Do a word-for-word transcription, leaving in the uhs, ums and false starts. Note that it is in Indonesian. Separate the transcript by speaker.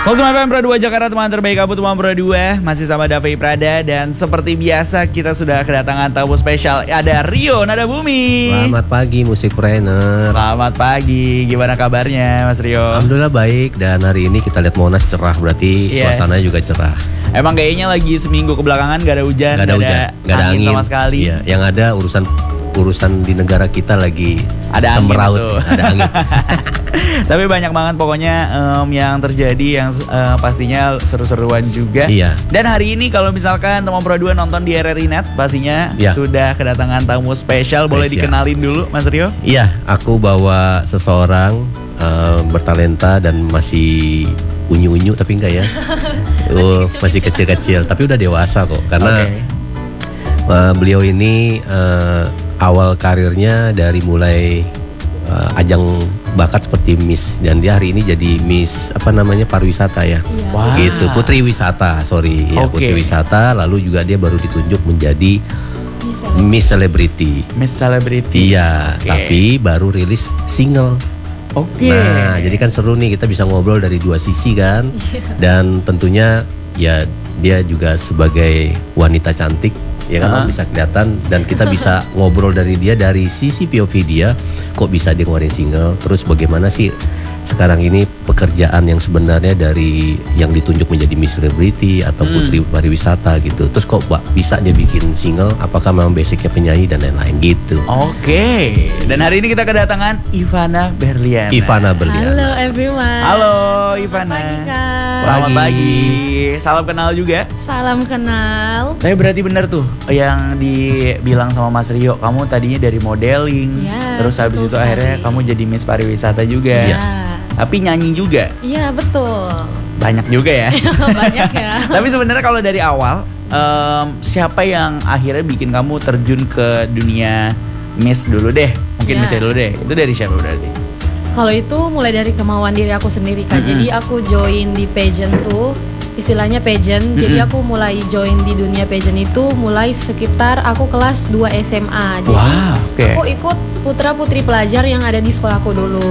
Speaker 1: seratus lima F M Pro dua Jakarta, teman terbaik kamu teman Pro dua. Masih sama Davi Prada. Dan seperti biasa kita sudah kedatangan tamu spesial. Ada Rio Nada Bumi.
Speaker 2: Selamat pagi Musikpreneur.
Speaker 1: Selamat pagi, gimana kabarnya Mas Rio?
Speaker 2: Alhamdulillah baik. Dan hari ini kita lihat Monas cerah. Berarti yes, suasananya juga cerah.
Speaker 1: Emang kayaknya lagi seminggu kebelakangan gak ada hujan,
Speaker 2: Gak ada, hujan, gak ada angin,
Speaker 1: angin sama sekali.
Speaker 2: Iya, yang ada urusan urusan di negara kita lagi
Speaker 1: ada
Speaker 2: semeraut,
Speaker 1: angin
Speaker 2: ada angin.
Speaker 1: Tapi banyak banget pokoknya um, yang terjadi yang uh, pastinya seru-seruan juga.
Speaker 2: Iya.
Speaker 1: Dan hari ini kalau misalkan teman Pro dua nonton di R R I Net, pastinya iya, sudah kedatangan tamu spesial. Boleh spesial dikenalin dulu Mas Rio?
Speaker 2: Iya, aku bawa seseorang uh, bertalenta dan masih unyu-unyu tapi enggak ya. Oh, masih kecil-kecil tapi udah dewasa kok. Karena okay, uh, beliau ini uh, awal karirnya dari mulai uh, ajang bakat seperti Miss, dan dia hari ini jadi Miss apa namanya pariwisata ya.
Speaker 1: Iya. Wow.
Speaker 2: Gitu, Putri Wisata, sorry ya,
Speaker 1: okay,
Speaker 2: Putri Wisata. Lalu juga dia baru ditunjuk menjadi Miss Celebrity.
Speaker 1: Miss Celebrity.
Speaker 2: Iya, okay, tapi baru rilis single.
Speaker 1: Oke. Okay.
Speaker 2: Nah, jadi kan seru nih, kita bisa ngobrol dari dua sisi kan. Dan tentunya ya dia juga sebagai wanita cantik, ya kan, uh-huh, bisa kelihatan, dan kita bisa ngobrol dari dia dari sisi P O V dia, kok bisa dia ngeluarin single, terus bagaimana sih sekarang ini pekerjaan yang sebenarnya dari yang ditunjuk menjadi Miss Celebrity atau Putri hmm. Pariwisata gitu, terus kok Pak bisa dia bikin single, apakah memang basicnya penyanyi dan lain-lain gitu.
Speaker 1: Oke, okay. Dan hari ini kita kedatangan Ivana Berliana.
Speaker 2: Ivana Berliana.
Speaker 3: Halo everyone.
Speaker 1: Halo
Speaker 3: Selamat
Speaker 1: Ivana.
Speaker 3: Pagi, Kak.
Speaker 1: Selamat pagi. Salam kenal juga.
Speaker 3: Salam kenal.
Speaker 1: Tapi berarti bener tuh yang dibilang sama Mas Rio, kamu tadinya dari modeling,
Speaker 3: ya,
Speaker 1: terus habis itu sekali akhirnya kamu jadi Miss Pariwisata juga.
Speaker 3: Ya.
Speaker 1: Tapi nyanyi juga.
Speaker 3: Iya betul.
Speaker 1: Banyak juga ya.
Speaker 3: Banyak ya.
Speaker 1: Tapi sebenarnya kalau dari awal, um, siapa yang akhirnya bikin kamu terjun ke dunia Miss dulu deh? Mungkin
Speaker 3: ya,
Speaker 1: Miss dulu deh. Itu dari siapa berarti?
Speaker 3: Kalau itu mulai dari kemauan diri aku sendiri Kak. Mm-hmm. Jadi aku join di pageant tuh, istilahnya pageant. Mm-hmm. Jadi aku mulai join di dunia pageant itu mulai sekitar aku kelas dua S M A. Jadi
Speaker 1: wow, okay,
Speaker 3: aku ikut putra putri pelajar yang ada di sekolahku dulu.